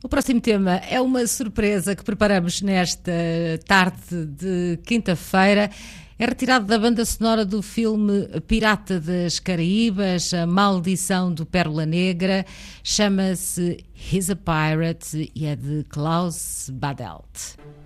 próximo tema é uma surpresa que preparamos nesta tarde de quinta-feira. É retirado da banda sonora do filme Pirata das Caraíbas, A Maldição do Pérola Negra. Chama-se He's a Pirate e é de Klaus Badelt.